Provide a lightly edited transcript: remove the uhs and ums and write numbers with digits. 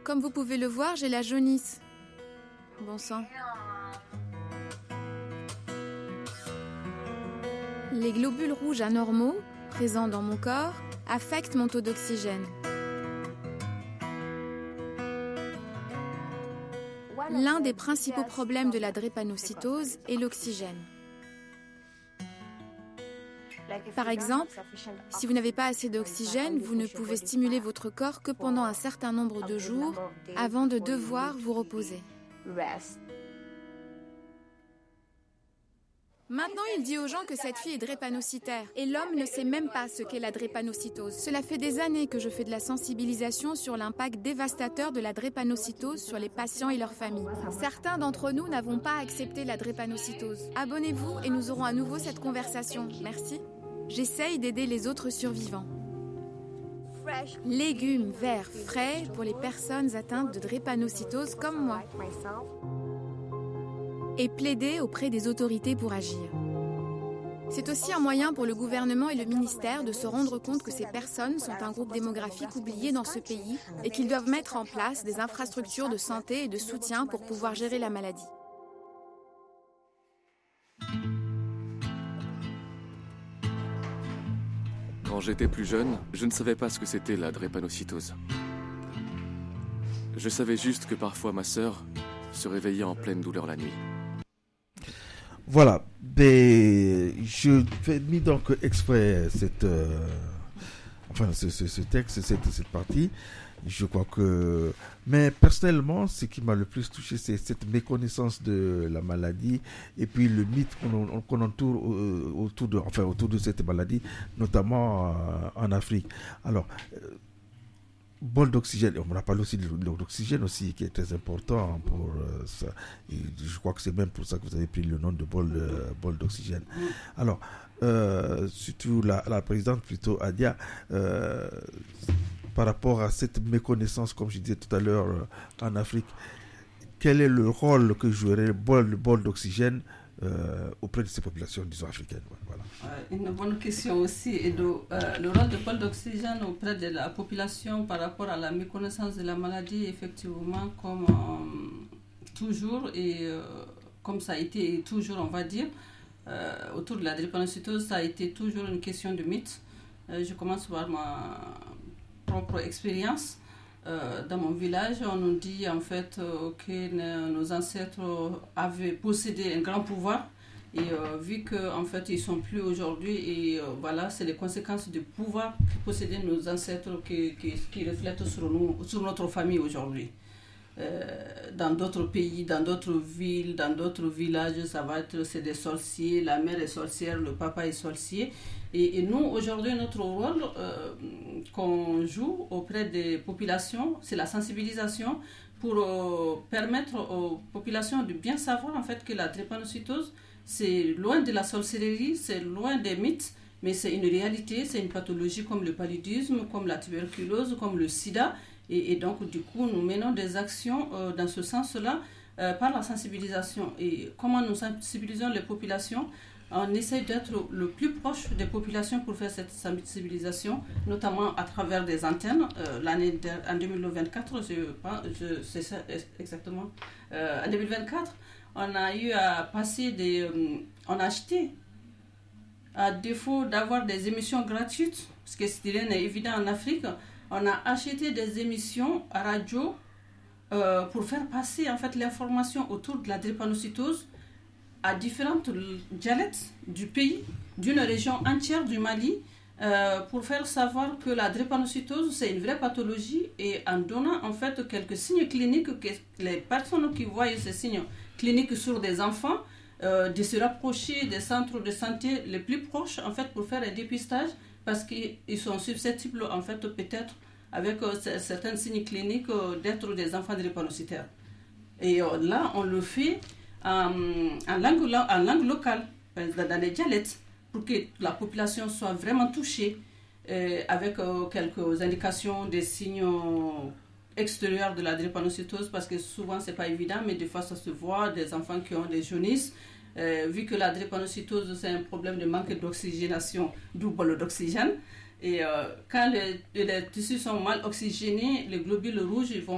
Comme vous pouvez le voir, j'ai la jaunisse. Bon sang. Les globules rouges anormaux, présents dans mon corps, affectent mon taux d'oxygène. L'un des principaux problèmes de la drépanocytose est l'oxygène. Par exemple, si vous n'avez pas assez d'oxygène, vous ne pouvez stimuler votre corps que pendant un certain nombre de jours avant de devoir vous reposer. Maintenant, il dit aux gens que cette fille est drépanocytaire et l'homme ne sait même pas ce qu'est la drépanocytose. Cela fait des années que je fais de la sensibilisation sur l'impact dévastateur de la drépanocytose sur les patients et leurs familles. Certains d'entre nous n'avons pas accepté la drépanocytose. Abonnez-vous et nous aurons à nouveau cette conversation. Merci. J'essaye d'aider les autres survivants. Légumes verts frais pour les personnes atteintes de drépanocytose comme moi. Et plaider auprès des autorités pour agir. C'est aussi un moyen pour le gouvernement et le ministère de se rendre compte que ces personnes sont un groupe démographique oublié dans ce pays et qu'ils doivent mettre en place des infrastructures de santé et de soutien pour pouvoir gérer la maladie. Quand j'étais plus jeune, je ne savais pas ce que c'était la drépanocytose. Je savais juste que parfois ma sœur se réveillait en pleine douleur la nuit. Voilà, je fais mis donc exprès ce texte, cette partie. Je crois que, mais personnellement, ce qui m'a le plus touché, c'est cette méconnaissance de la maladie et puis le mythe qu'on entoure autour de cette maladie, notamment en Afrique. Alors, bol d'oxygène, on a parlé aussi de l'oxygène aussi, qui est très important pour ça. Et je crois que c'est même pour ça que vous avez pris le nom de bol d'oxygène. Alors, surtout la présidente, plutôt Adia, par rapport à cette méconnaissance, comme je disais tout à l'heure, en Afrique, quel est le rôle que jouerait le bol d'oxygène auprès de ces populations, disons, africaines? Voilà. Une bonne question aussi est le rôle de bol d'oxygène auprès de la population par rapport à la méconnaissance de la maladie, effectivement, comme toujours et comme ça a été toujours, on va dire, autour de la drépanocytose, ça a été toujours une question de mythe. Je commence par ma propre expérience. Dans mon village, on nous dit en fait que nos ancêtres avaient possédé un grand pouvoir et vu qu'en fait ils sont plus aujourd'hui et voilà, c'est les conséquences du pouvoir que possédaient nos ancêtres qui reflètent sur notre famille aujourd'hui. Dans d'autres pays, dans d'autres villes, dans d'autres villages, c'est des sorciers, la mère est sorcière, le papa est sorcier. Et nous, aujourd'hui, notre rôle qu'on joue auprès des populations, c'est la sensibilisation pour permettre aux populations de bien savoir en fait que la drépanocytose, c'est loin de la sorcellerie, c'est loin des mythes, mais c'est une réalité, c'est une pathologie comme le paludisme, comme la tuberculose, comme le sida. Et donc, du coup, nous menons des actions dans ce sens-là par la sensibilisation. Et comment nous sensibilisons les populations? On essaie d'être le plus proche des populations pour faire cette sensibilisation, notamment à travers des antennes. En 2024, c'est ça exactement. En 2024, on a eu à passer on a acheté, à défaut d'avoir des émissions gratuites, parce que c'est rien évident en Afrique, on a acheté des émissions à radio pour faire passer en fait l'information autour de la drépanocytose à différentes dialectes du pays, d'une région entière du Mali, pour faire savoir que la drépanocytose c'est une vraie pathologie et en donnant en fait quelques signes cliniques que les personnes qui voient ces signes cliniques sur des enfants, de se rapprocher des centres de santé les plus proches en fait pour faire un dépistage parce qu'ils sont susceptibles en fait peut-être avec certains signes cliniques d'être des enfants drépanocytaires. Et là on le fait en langue locale, dans les dialectes, pour que la population soit vraiment touchée avec quelques indications des signes extérieurs de la drépanocytose, parce que souvent c'est pas évident, mais des fois ça se voit, des enfants qui ont des jaunisses, vu que la drépanocytose c'est un problème de manque d'oxygénation, d'où bol d'oxygène. Et quand les tissus sont mal oxygénés, les globules rouges ils vont